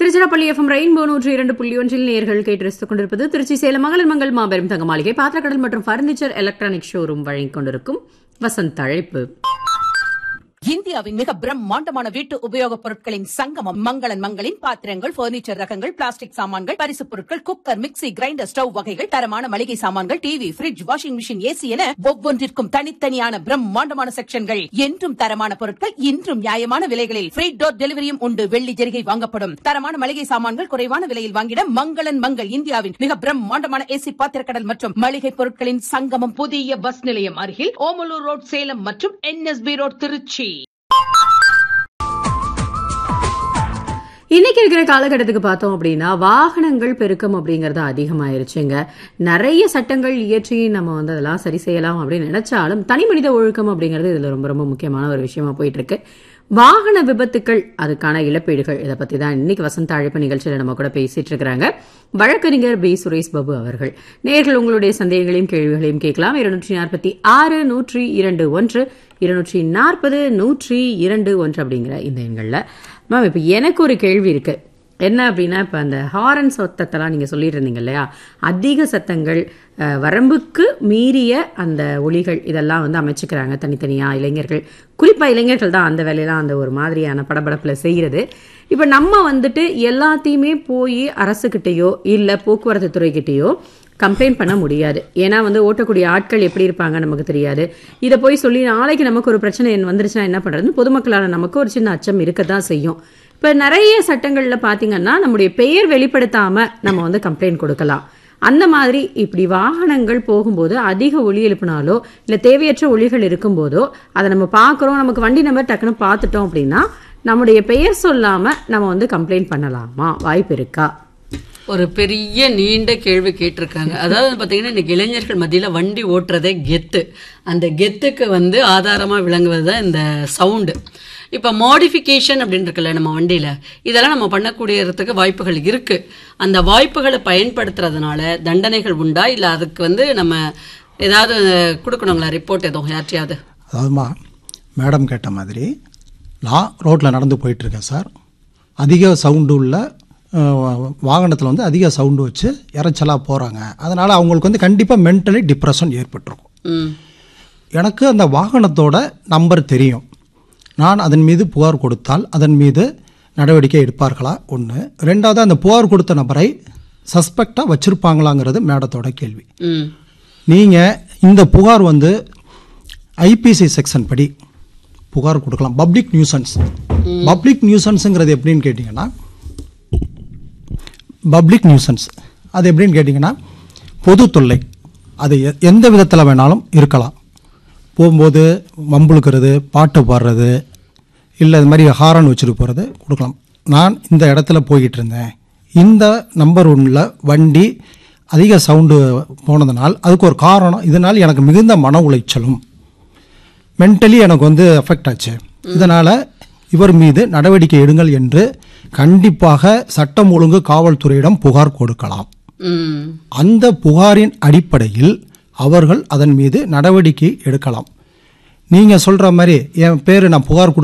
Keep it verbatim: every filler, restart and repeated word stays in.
Tiruchirappalli FM rainbow நூற்றி இரண்டு புள்ளி ஒன்றில் நேயர்கள் கேட்டு ரசித்துக் கொண்டிருப்பது திருச்சி சேலம் மகளிர் மங்கள் மாபெரும் தங்க மாளிகை பாத்திரக்கடல் மற்றும் பர்னிச்சர் எலக்ட்ரானிக் ஷோரூம் வழங்கிக் கொண்டிருக்கும் வசந்த் அழைப்பு. இந்தியாவின் மிக பிரம்மாண்டமான வீட்டு உபயோகப் பொருட்களின் சங்கமம் மங்களன் மங்களின் பாத்திரங்கள், பர்னிச்சர் ரகங்கள், பிளாஸ்டிக் சாமான்கள், பரிசுப் பொருட்கள், குக்கர், மிக்ஸி, கிரைண்டர், ஸ்டவ் வகைகள், தரமான மளிகை சாமான்கள், TV, fridge, washing machine, AC என ஒவ்வொன்றிற்கும் தனித்தனியான பிரம்மாண்டமான செக்ஷன்கள். என்றும் தரமான பொருட்கள், இன்றும் நியாயமான விலைகளில் ஃப்ரீ டோர் டெலிவரியும் உண்டு. வெள்ளி ஜெரிகை வாங்கப்படும். தரமான மளிகை சாமான்கள் குறைவான விலையில் வாங்கிட மங்களன் மங்கள். இந்தியாவின் மிக பிரம்மாண்டமான ஏசி பாத்திரக்கடல் மற்றும் மளிகை பொருட்களின் சங்கமம். புதிய பஸ் நிலையம் அருகில் ஓமலூர் ரோட் சேலம் மற்றும் என்எஸ்பி ரோட் திருச்சி. இன்னைக்கு இருக்கிற காலகட்டத்துக்கு பார்த்தோம் அப்படின்னா வாகனங்கள் பெருக்கம் அப்படிங்கறது அதிகமாயிருச்சுங்க. நிறைய சட்டங்கள் இயற்றி நம்ம வந்து அதெல்லாம் சரி செய்யலாம் அப்படின்னு நினைச்சாலும் தனி மனித ஒழுக்கம் அப்படிங்கிறது இதுல ரொம்ப ரொம்ப முக்கியமான ஒரு விஷயமா போயிட்டு இருக்கு. வாகன விபத்துக்கள், அதுக்கான இழப்பீடுகள், இதை பத்தி தான் இன்னைக்கு வசந்த அழைப்பு நிகழ்ச்சியில நம்ம கூட பேசிட்டு இருக்கிறாங்க வழக்கறிஞர் பி சுரேஷ் பாபு அவர்கள். நேயர்கள் உங்களுடைய சந்தேகங்களையும் கேள்விகளையும் கேட்கலாம். இருநூற்றி நாற்பத்தி ஆறு நூற்றி இரண்டு ஒன்று இருநூற்றி நாற்பது நூற்றி இரண்டு ஒன்று அப்படிங்கிற இந்த எண்கள்ல. மேம், இப்ப எனக்கு ஒரு கேள்வி இருக்கு. என்ன அப்படின்னா, இப்ப அந்த ஹாரன் சத்தத்தெல்லாம் நீங்க சொல்லிட்டு இருந்தீங்க இல்லையா, அதிக சத்தங்கள், வரம்புக்கு மீறிய அந்த ஒலிகள், இதெல்லாம் வந்து அமைச்சுக்கிறாங்க தனித்தனியா இளைஞர்கள். குறிப்பா இளைஞர்கள் தான் அந்த வேலையெல்லாம் அந்த ஒரு மாதிரியான படபடப்புல செய்யறது. இப்ப நம்ம வந்துட்டு எல்லாத்தையுமே போய் அரசுகிட்டயோ இல்ல போக்குவரத்து துறைகிட்டயோ கம்ப்ளைண்ட் பண்ண முடியாது. ஏன்னா வந்து ஓட்டக்கூடிய ஆட்கள் எப்படி இருப்பாங்க நமக்கு தெரியாது. இதை போய் சொல்லி நாளைக்கு நமக்கு ஒரு பிரச்சனை வந்துருச்சுன்னா என்ன பண்றதுன்னு பொதுமக்களான நமக்கு ஒரு சின்ன அச்சம் இருக்கதான் செய்யும். இப்ப நிறைய சட்டங்கள்ல பாத்தீங்கன்னா நம்முடைய பெயர் வெளிப்படுத்தாம நம்ம வந்து கம்ப்ளைண்ட் கொடுக்கலாம். அந்த மாதிரி இப்படி வாகனங்கள் போகும்போது அதிக ஒலி எழுப்பினாலோ இல்ல தேவையற்ற ஒலிகள் இருக்கும் போதோ அதை நம்ம பாக்குறோம், நமக்கு வண்டி நம்பர் டக்குன்னு பார்த்துட்டோம் அப்படின்னா நம்முடைய பெயர் சொல்லாம நம்ம வந்து கம்ப்ளைண்ட் பண்ணலாமா? வாய்ப்பு இருக்கா? ஒரு பெரிய நீண்ட கேள்வி கேட்டிருக்காங்க. அதாவது பாத்தீங்கன்னா இன்னைக்கு இளைஞர்கள் மத்தியில வண்டி ஓட்டுறதே கெத்து. அந்த கெத்துக்கு வந்து ஆதாரமா விளங்குவதுதான் இந்த சவுண்டு. இப்ப மாடிஃபிகேஷன் அப்படின்னு இருக்குல்ல நம்ம வண்டியில, இதெல்லாம் நம்ம பண்ணக்கூடியதுக்கு வாய்ப்புகள் இருக்கு. அந்த வாய்ப்புகளை பயன்படுத்துறதுனால தண்டனைகள் உண்டா, இல்ல அதுக்கு வந்து நம்ம ஏதாவது கொடுக்கணுங்களா ரிப்போர்ட் எதுவும் யார்ட்டையாவது? அதாவதுமா மேடம் கேட்ட மாதிரி நான் ரோட்டில் நடந்து போயிட்டுருக்கேன் சார். அதிக சவுண்டு உள்ள வாகனத்தில் வந்து அதிக சவுண்டு வச்சு இறைச்சலாக போகிறாங்க. அதனால் அவங்களுக்கு வந்து கண்டிப்பாக மென்டலி டிப்ரெஷன் ஏற்பட்டிருக்கும். எனக்கு அந்த வாகனத்தோட நம்பர் தெரியும். நான் அதன் மீது புகார் கொடுத்தால் அதன் மீது நடவடிக்கை எடுப்பார்களா? ஒன்று. ரெண்டாவது, அந்த புகார் கொடுத்த நபரை சஸ்பெக்டாக வச்சுருப்பாங்களாங்கிறது மேடத்தோட கேள்வி. நீங்கள் இந்த புகார் வந்து ஐபிசி செக்ஷன் படி புகார் கொடுக்கலாம். Public nuisance. பப்ளிக் நியூசன்ஸுங்கிறது எப்படின்னு கேட்டிங்கன்னா, பப்ளிக் நியூசன்ஸ் அது எப்படின்னு கேட்டிங்கன்னா பொது தொல்லை. அது எந்த விதத்தில் வேணாலும் இருக்கலாம். போகும்போது வம்புழுக்கிறது, பாட்டு பாடுறது, இல்லை இது மாதிரி ஹாரன் வச்சுட்டு போகிறது கொடுக்கலாம். நான் இந்த இடத்துல போய்கிட்டு இருந்தேன், இந்த நம்பர் ஒன்றில் வண்டி அதிக சவுண்டு போனதுனால் அதுக்கு ஒரு காரணம், இதனால் எனக்கு மிகுந்த மன உளைச்சலும் மென்டலி எனக்கு வந்து அஃபெக்ட் ஆச்சு, இதனால் இவர் மீது நடவடிக்கை எடுங்கள் என்று கண்டிப்பாக சட்டம் ஒழுங்கு காவல்துறையிடம் புகார் கொடுக்கலாம். அந்த புகாரின் அடிப்படையில் அவர்கள் அதன் மீது நடவடிக்கை எடுக்கலாம். நீங்கள் சொல்கிற மாதிரி என் பேர் நான் புகார்